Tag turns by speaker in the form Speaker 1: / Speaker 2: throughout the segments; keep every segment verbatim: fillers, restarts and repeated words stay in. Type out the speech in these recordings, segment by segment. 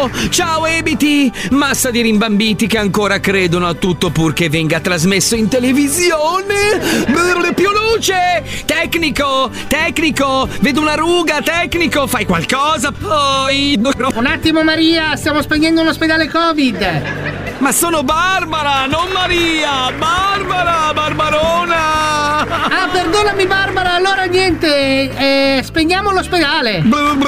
Speaker 1: Ciao, ciao Ebiti, massa di rimbambiti che ancora credono a tutto purché venga trasmesso in televisione. Più luce, tecnico, tecnico, vedo una ruga, tecnico, fai qualcosa poi.
Speaker 2: Un attimo Maria, stiamo spegnendo un ospedale Covid.
Speaker 1: Ma sono Barbara, non Maria, Barbara, Barbarona.
Speaker 2: Ah, perdonami Barbara, allora niente, eh, spegniamo l'ospedale.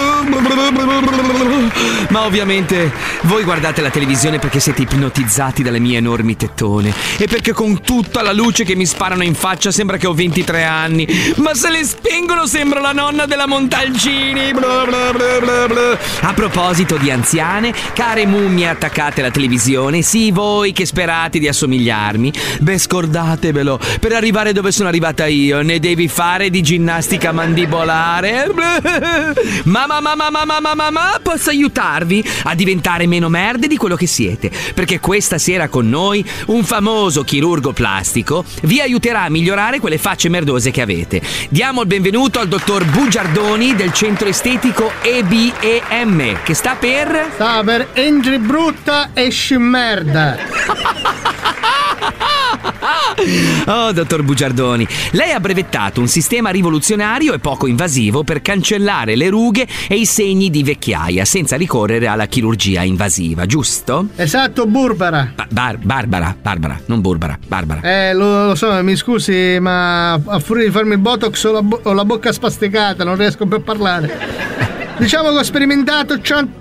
Speaker 1: Ma ovviamente voi guardate la televisione perché siete ipnotizzati dalle mie enormi tettone e perché con tutta la luce che mi sparano in faccia sembra che ho ventitré anni, ma se le spengono sembro la nonna della Montalcini. A proposito di anziane, care mummie attaccate alla televisione, sì, voi che sperate di assomigliarmi, beh, scordatevelo, per arrivare dove sono arrivata io ne devi fare di ginnastica mandibolare. Mamma, mamma, mamma, mamma, mamma, posso aiutarvi a diventare meno merde di quello che siete, perché questa sera con noi un famoso chirurgo plastico vi aiuterà a migliorare quelle facce merdose che avete. Diamo il benvenuto al dottor Bugiardoni del centro estetico E B E M, che sta per...
Speaker 2: Sta per Entri brutta e scimmerda.
Speaker 1: Oh, dottor Bugiardoni, lei ha brevettato un sistema rivoluzionario e poco invasivo per cancellare le rughe e i segni di vecchiaia senza ricorrere alla chirurgia invasiva, giusto?
Speaker 2: Esatto, Burbara.
Speaker 1: Ba- bar- Barbara, Barbara, non Burbara, Barbara.
Speaker 2: Eh, lo, lo so, mi scusi, ma a furia di farmi il botox ho la, bo- ho la bocca spasticata, non riesco più a parlare. Diciamo che ho sperimentato cento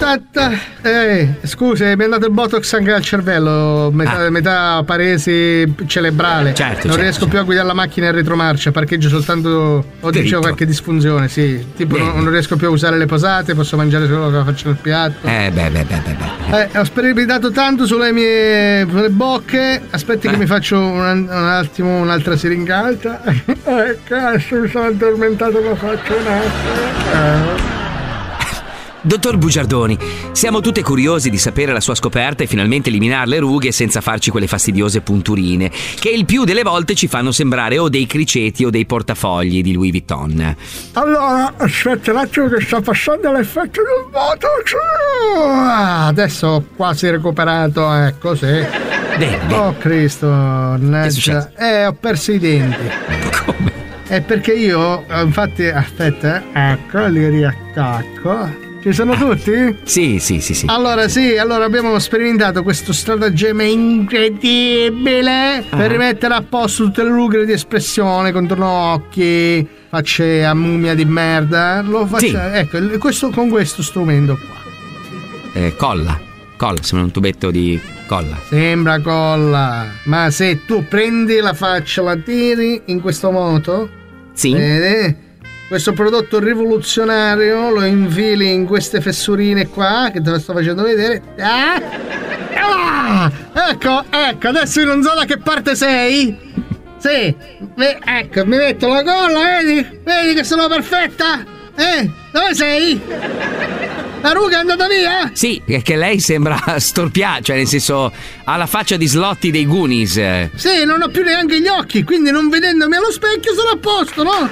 Speaker 2: Eh, scusi, mi è andato il botox anche al cervello, metà, ah. metà paresi cerebrale.
Speaker 1: Certo,
Speaker 2: non
Speaker 1: certo,
Speaker 2: riesco
Speaker 1: certo.
Speaker 2: più a guidare la macchina in retromarcia, parcheggio soltanto. Ho dicevo qualche disfunzione, sì. Tipo non, non riesco più a usare le posate, posso mangiare solo che faccio nel piatto.
Speaker 1: Eh, beh, beh, beh, beh, beh.
Speaker 2: Eh, ho sperimentato tanto sulle mie sulle bocche. Aspetti eh. che mi faccio un, un attimo un'altra siringata. Eh, cazzo, mi sono addormentato, lo faccio un attimo. Eh.
Speaker 1: Dottor Bugiardoni, siamo tutte curiosi di sapere la sua scoperta e finalmente eliminare le rughe senza farci quelle fastidiose punturine che il più delle volte ci fanno sembrare o dei criceti o dei portafogli di Louis Vuitton.
Speaker 2: Allora, aspetta un attimo che sta passando l'effetto del botox. Ah, adesso ho quasi recuperato, ecco, sì.
Speaker 1: Bene, bene.
Speaker 2: Oh Cristo, mannaggia. Eh, ho perso i denti.
Speaker 1: Come?
Speaker 2: È perché io, infatti, aspetta, ecco, li riattacco. Ci sono tutti?
Speaker 1: Sì, sì, sì, sì.
Speaker 2: Allora sì, allora abbiamo sperimentato questo stratagemma incredibile uh-huh. per rimettere a posto tutte le rughe di espressione, contorno occhi, facce a mummia di merda. Lo faccio, sì. Ecco, questo, con questo strumento qua.
Speaker 1: Eh, colla, colla, sembra un tubetto di colla.
Speaker 2: Sembra colla, ma se tu prendi la faccia, la tiri in questo modo,
Speaker 1: sì.
Speaker 2: Vedi? Questo prodotto rivoluzionario lo infili in queste fessurine qua che te lo sto facendo vedere. Ah! Ah! Ecco, ecco, adesso io non so da che parte sei. Sì, Beh, ecco, mi metto la colla, vedi? Vedi che sono perfetta? Eh, dove sei? La ruga è andata via?
Speaker 1: Sì, è che lei sembra storpiata, cioè nel senso ha la faccia di Slotti dei Goonies.
Speaker 2: Sì, non ho più neanche gli occhi, quindi non vedendomi allo specchio sono a posto, no?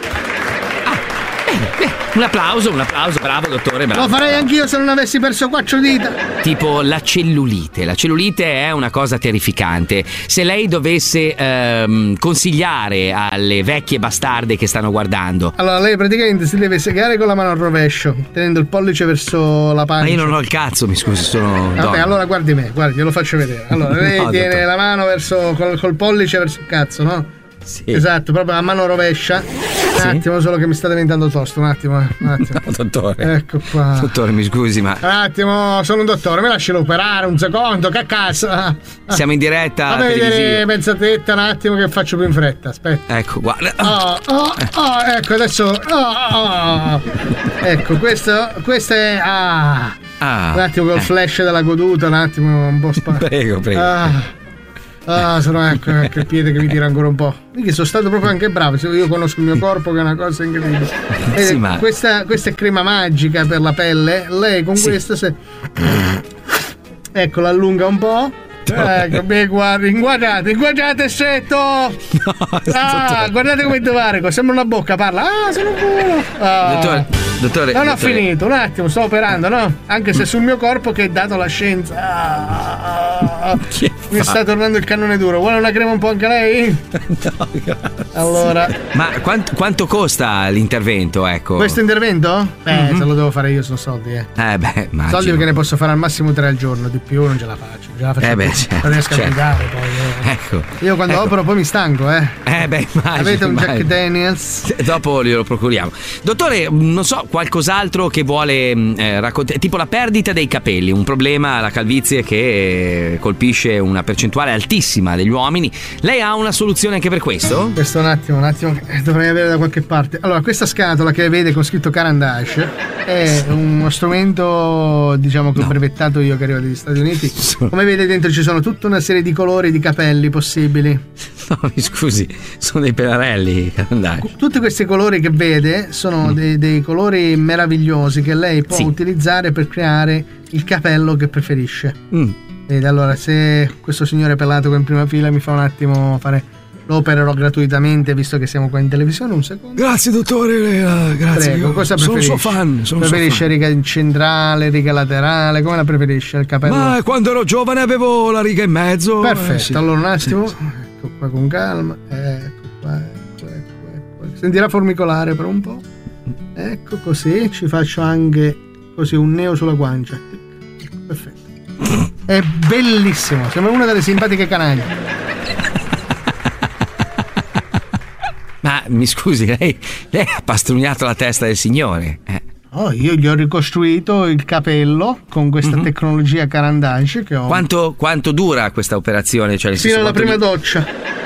Speaker 1: Un applauso, un applauso, bravo dottore, bravo.
Speaker 2: Lo farei anch'io se non avessi perso quattro dita.
Speaker 1: Tipo la cellulite. La cellulite è una cosa terrificante. Se lei dovesse ehm, consigliare alle vecchie bastarde che stanno guardando.
Speaker 2: Allora lei praticamente si deve segare con la mano al rovescio, tenendo il pollice verso la pancia.
Speaker 1: Ma io non ho il cazzo, mi scusi, sono
Speaker 2: Vabbè,
Speaker 1: donna.
Speaker 2: Allora guardi me, guardi, glielo faccio vedere. Allora lei no, tiene dottore. La mano verso col, col pollice verso il cazzo, no?
Speaker 1: Sì.
Speaker 2: Esatto, proprio la mano rovescia. Un
Speaker 1: sì.
Speaker 2: attimo, solo che mi sta diventando tosto. Un attimo, eh. un attimo.
Speaker 1: No, dottore.
Speaker 2: Ecco qua.
Speaker 1: Dottore, mi scusi, ma.
Speaker 2: Un attimo, sono un dottore, mi lasci operare un secondo, che cazzo.
Speaker 1: Siamo in diretta.
Speaker 2: Fammi vedere mezzatetta un attimo che faccio più in fretta. Aspetta.
Speaker 1: Ecco, guarda.
Speaker 2: Oh, oh, oh, ecco, adesso. Oh, oh. Ecco, questo, questo è. Ah.
Speaker 1: ah
Speaker 2: un attimo col
Speaker 1: eh.
Speaker 2: flash della goduta, un attimo, un po' spazio.
Speaker 1: Prego, prego.
Speaker 2: Ah. Ah, sono ecco, ecco il piede che mi tira ancora un po'. Quindi sono stato proprio anche bravo. Io conosco il mio corpo, che è una cosa incredibile.
Speaker 1: Sì, eh, ma...
Speaker 2: questa, questa è crema magica per la pelle. Lei con sì. questa se... ecco, l'allunga un po'. Ecco, beh, guardi, inquadrate, inquadrate stretto.
Speaker 1: No,
Speaker 2: ah, guardate come è dovarico, sembra una bocca, parla. Ah, sono buono. Ah.
Speaker 1: Dottore. Dottore,
Speaker 2: non
Speaker 1: dottore.
Speaker 2: ho finito, un attimo, sto operando, no? Anche se sul mio corpo che è dato la scienza. Ah, mi sta tornando il cannone duro. Vuole una crema un po' anche lei?
Speaker 1: No,
Speaker 2: allora.
Speaker 1: Ma quanto, quanto costa l'intervento, ecco?
Speaker 2: Questo intervento? Beh,
Speaker 1: Mm-hmm.
Speaker 2: se lo devo fare io sono soldi, eh.
Speaker 1: Eh beh, immagino.
Speaker 2: Soldi perché ne posso fare al massimo tre al giorno, di più non ce la faccio. Non ce la faccio
Speaker 1: Eh beh,
Speaker 2: più.
Speaker 1: certo,
Speaker 2: non riesco
Speaker 1: certo.
Speaker 2: a guidare poi. Eh.
Speaker 1: Ecco.
Speaker 2: Io quando
Speaker 1: ecco.
Speaker 2: opero poi mi stanco, eh.
Speaker 1: Eh beh, immagino.
Speaker 2: Avete un Jack
Speaker 1: immagino.
Speaker 2: Daniels?
Speaker 1: Dopo glielo procuriamo. Dottore, non so, qualcos'altro che vuole eh, raccontare, tipo la perdita dei capelli, un problema, la calvizie che eh, colpisce una percentuale altissima degli uomini. Lei ha una soluzione anche per questo?
Speaker 2: Questo un attimo, un attimo, eh, dovrei avere da qualche parte. Allora, questa scatola che vede con scritto Caran d'Ache è uno strumento, diciamo, che ho
Speaker 1: No.
Speaker 2: brevettato io che arrivo dagli Stati Uniti.
Speaker 1: Sono-
Speaker 2: Come vede dentro ci sono tutta una serie di colori di capelli possibili.
Speaker 1: No, mi scusi, sono dei pelarelli, andai.
Speaker 2: Tutti questi colori che vede sono dei, dei colori meravigliosi che lei può
Speaker 1: Sì.
Speaker 2: utilizzare per creare il capello che preferisce.
Speaker 1: Mm.
Speaker 2: Vede, allora, se questo signore pelato qua in prima fila mi fa un attimo fare, lo opererò gratuitamente visto che siamo qua in televisione. Un secondo.
Speaker 3: Grazie dottore, eh, grazie.
Speaker 2: Prego,
Speaker 3: io
Speaker 2: cosa
Speaker 3: sono
Speaker 2: preferisce?
Speaker 3: suo fan. Sono suo
Speaker 2: preferisce
Speaker 3: fan.
Speaker 2: riga centrale, riga laterale? Come la preferisce il capello?
Speaker 3: Ma quando ero giovane avevo la riga in mezzo.
Speaker 2: Perfetto,
Speaker 3: eh, sì.
Speaker 2: allora un attimo.
Speaker 3: Sì, sì.
Speaker 2: Ecco qua con calma. Ecco qua, ecco, ecco, ecco. Sentirà formicolare per un po'. Ecco così, ci faccio anche così un neo sulla guancia. Ecco, perfetto. È bellissimo, sembra una delle simpatiche canaglie.
Speaker 1: Ma mi scusi, lei, lei ha pastrugnato la testa del signore. Eh.
Speaker 2: Oh, io gli ho ricostruito il capello con questa
Speaker 1: Mhm.
Speaker 2: tecnologia Caran d'Ache che ho.
Speaker 1: Quanto, quanto dura questa operazione? Cioè, nel
Speaker 2: Fino
Speaker 1: senso,
Speaker 2: alla
Speaker 1: quanto
Speaker 2: prima
Speaker 1: di-
Speaker 2: doccia.